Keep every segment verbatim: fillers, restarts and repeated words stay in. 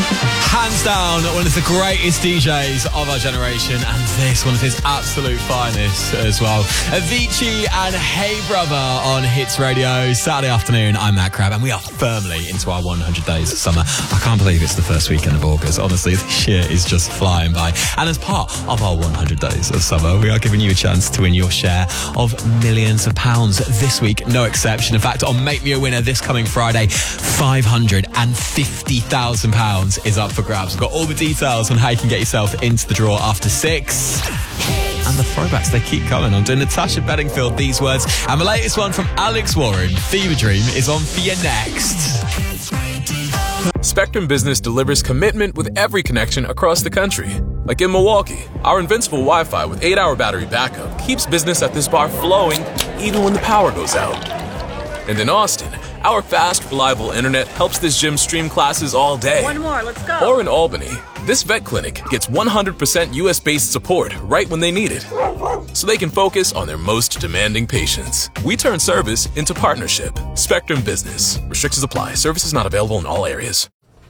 Hands down, one of the greatest D Js of our generation, and this one of his absolute finest as well. Avicii and Hey Brother on Hits Radio. Saturday afternoon, I'm Matt Crabb, and we are firmly into our one hundred days of summer. I can't believe it's the first weekend of August. Honestly, this year is just flying by. And as part of our one hundred days of summer, we are giving you a chance to win your share of millions of pounds. This week, no exception. In fact, on Make Me a Winner this coming Friday, five hundred fifty thousand pounds is up for grabs. We've got all the details on how you can get yourself into the draw after six. And the throwbacks, they keep coming. I'm doing Natasha Bedingfield, These Words. And the latest one from Alex Warren, Fever Dream, is on for you next. Spectrum Business delivers commitment with every connection across the country. Like in Milwaukee, our invincible Wi-Fi with eight hour battery backup keeps business at this bar flowing even when the power goes out. And in Austin, our fast, reliable internet helps this gym stream classes all day. One more, let's go. Or in Albany, this vet clinic gets one hundred percent U S-based support right when they need it, so they can focus on their most demanding patients. We turn service into partnership. Spectrum Business. Restrictions apply. Services not available in all areas.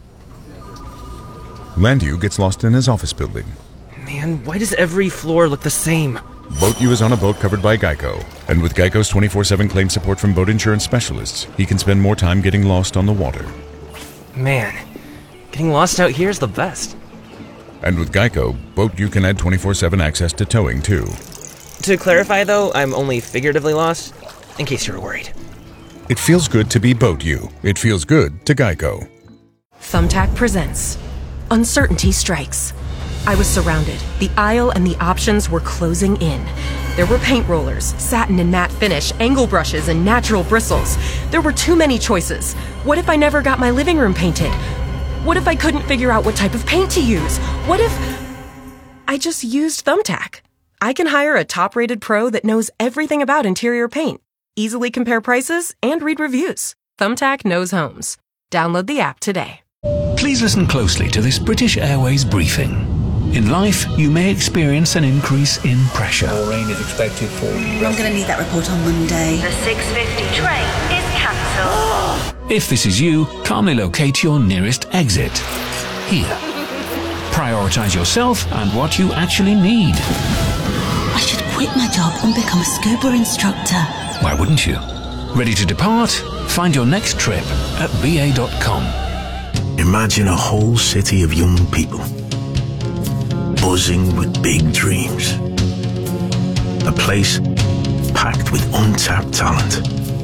Landu gets lost in his office building. Man, why does every floor look the same? BoatU is on a boat covered by Geico, and with Geico's twenty-four seven claim support from boat insurance specialists, he can spend more time getting lost on the water. Man, getting lost out here is the best. And with Geico, BoatU can add twenty-four seven access to towing, too. To clarify, though, I'm only figuratively lost, in case you were worried. It feels good to be BoatU. It feels good to Geico. Thumbtack presents Uncertainty Strikes. I was surrounded. The aisle and the options were closing in. There were paint rollers, satin and matte finish, angle brushes, and natural bristles. There were too many choices. What if I never got my living room painted? What if I couldn't figure out what type of paint to use? What if I just used Thumbtack? I can hire a top-rated pro that knows everything about interior paint, easily compare prices, and read reviews. Thumbtack knows homes. Download the app today. Please listen closely to this British Airways briefing. In life, you may experience an increase in pressure. More rain is expected for... I'm going to need that report on Monday. The six fifty train is cancelled. If this is you, calmly locate your nearest exit. Here. Prioritise yourself and what you actually need. I should quit my job and become a scuba instructor. Why wouldn't you? Ready to depart? Find your next trip at B A dot com. Imagine a whole city of young people, buzzing with big dreams. A place packed with untapped talent.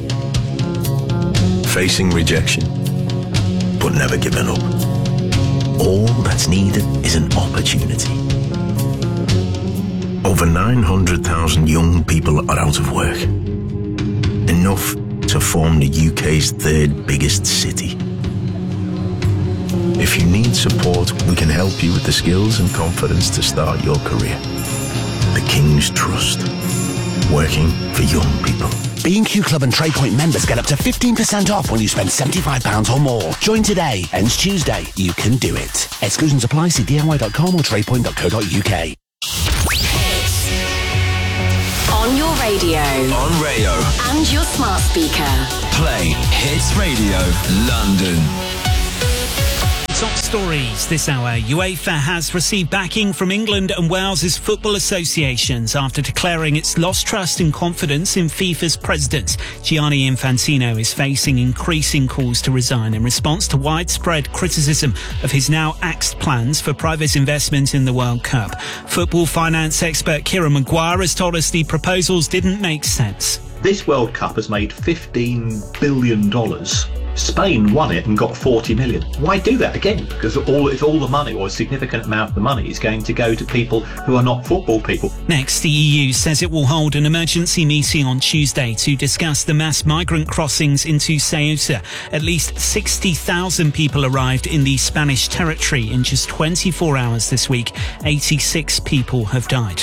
Facing rejection, but never giving up. All that's needed is an opportunity. Over nine hundred thousand young people are out of work. Enough to form the U K's third biggest city. If you need support, we can help you with the skills and confidence to start your career. The King's Trust. Working for young people. B and Q Club and TradePoint members get up to fifteen percent off when you spend seventy-five pounds or more. Join today. Ends Tuesday. You can do it. Exclusions apply. See D I Y dot com or tradepoint dot co dot U K. On your radio. On radio. And your smart speaker. Play Hits Radio London. Top stories this hour. UEFA has received backing from England and Wales's football associations after declaring it's lost trust and confidence in FIFA's president. Gianni Infantino is facing increasing calls to resign in response to widespread criticism of his now axed plans for private investment in the World Cup. Football finance expert Kieran Maguire has told us the proposals didn't make sense. This World Cup has made fifteen billion dollars. Spain won it and got forty million. Why do that again? Because all if all the money, or a significant amount of the money, is going to go to people who are not football people. Next, the E U says it will hold an emergency meeting on Tuesday to discuss the mass migrant crossings into Ceuta. At least sixty thousand people arrived in the Spanish territory in just twenty-four hours this week. eighty-six people have died.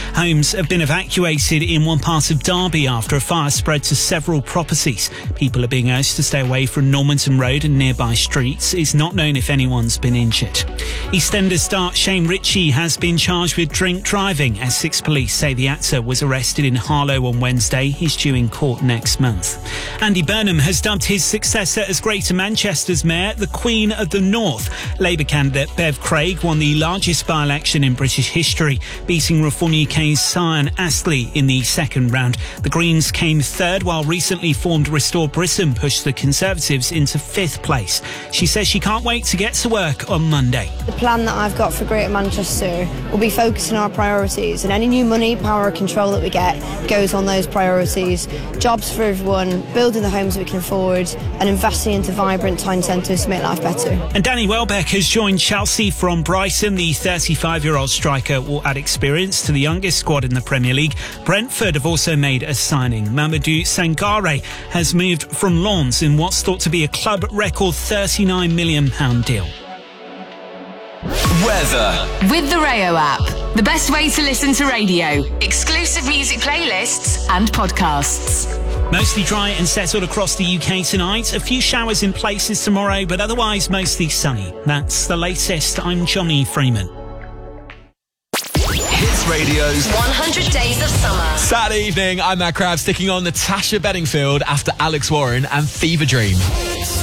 Homes have been evacuated in one part of Derby after a fire spread to several properties. People are being urged to stay away from Normanton Road and nearby streets. It's not known if anyone's been injured. EastEnders star Shane Ritchie has been charged with drink driving. Essex police say the actor was arrested in Harlow on Wednesday. He's due in court next month. Andy Burnham has dubbed his successor as Greater Manchester's mayor the Queen of the North. Labour candidate Bev Craig won the largest by-election in British history, beating Reform U K's Sian Astley in the second round. The Greens came third, while recently formed Restore Britain pushed the Conservatives into fifth place. She says she can't wait to get to work on Monday. The plan that I've got for Greater Manchester will be focusing on our priorities, and any new money, power, or control that we get goes on those priorities. Jobs for everyone, building the homes we can afford, and investing into vibrant town centres to make life better. And Danny Welbeck has joined Chelsea from Brighton. The thirty-five-year-old striker will add experience to the youngest squad in the Premier League. Brentford have also made a signing. Mamadou Sangare has moved from Lens in what's thought to be a club record thirty-nine million pounds deal. Weather. With the Rayo app, the best way to listen to radio, exclusive music playlists and podcasts. Mostly dry and settled across the U K tonight. A few showers in places tomorrow, but otherwise mostly sunny. That's the latest. I'm Johnny Freeman. Hits Radio's one hundred Days of Summer. Saturday evening, I'm Matt Crab, sticking on Natasha Bedingfield after Alex Warren and Fever Dream.